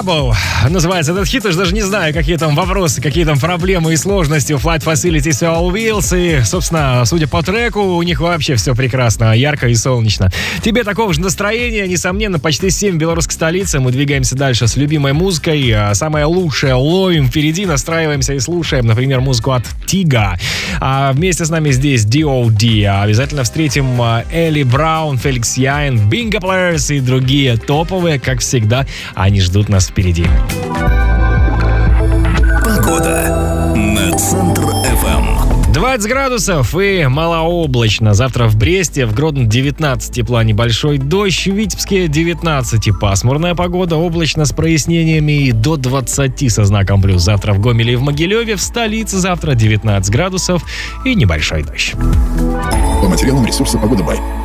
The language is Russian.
Trouble называется этот хит. Уж даже не знаю, какие там вопросы, какие там проблемы и сложности у Flight Facilities и All Wheels. И, собственно, судя по треку, у них вообще все прекрасно, ярко и солнечно. Тебе такого же настроения, несомненно, почти 7 в белорусской столице. Мы двигаемся дальше с любимой музыкой. Самое лучшее ловим впереди, настраиваемся и слушаем, например, музыку от Тига. А вместе с нами здесь D.O.D. Обязательно встретим Элли Браун, Феликс Яйн, Bingo Players и другие топовые, как всегда. Они ждут нас впереди. Погода на Центр-ФМ. 20 градусов и малооблачно. Завтра в Бресте, в Гродно 19 тепла, небольшой дождь. В Витебске 19 и пасмурная погода, облачно с прояснениями и до 20 со знаком плюс. Завтра в Гомеле и в Могилеве, в столице завтра 19 градусов и небольшой дождь. По материалам ресурса «Погода Бай».